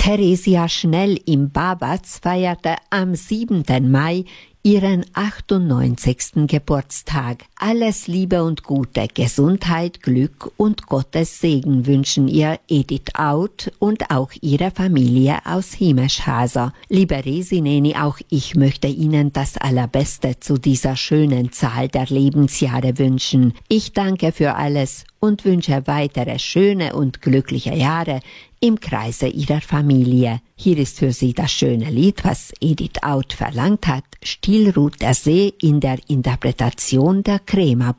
Theresia Schnell im Babatz feierte am 7. Mai ihren 98. Geburtstag. Alles Liebe und Gute, Gesundheit, Glück und Gottes Segen wünschen ihr Edith Out und auch ihre Familie aus Himeschhaser. Liebe Resineni, auch ich möchte Ihnen das Allerbeste zu dieser schönen Zahl der Lebensjahre wünschen. Ich danke für alles und wünsche weitere schöne und glückliche Jahre im Kreise Ihrer Familie. Hier ist für Sie das schöne Lied, was Edith Out verlangt hat, Still ruht der See in der Interpretation der Crema